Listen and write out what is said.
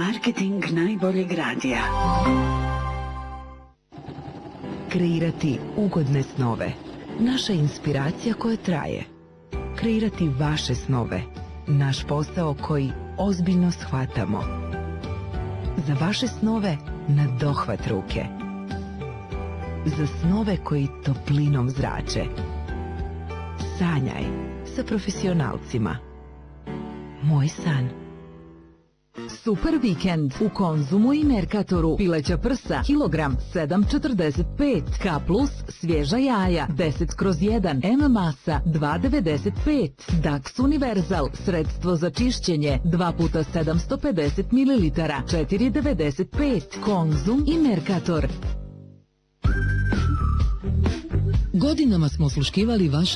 Marketing najboljeg radija. Kreirati ugodne snove. Naša inspiracija koja traje. Kreirati vaše snove. Naš posao koji ozbiljno shvatamo. Za vaše snove na dohvat ruke. Za snove koji toplinom zrače. Sanjaj sa profesionalcima. Moj san. Super vikend u Konzumu i Merkatoru. Pileća prsa, kilogram 7,45. K plus svježa jaja 10/1. M masa 2,95. Dax Universal sredstvo za čišćenje 2 puta 750 ml 4,95. Konzum i Merkator. Godinama smo osluškivali vaše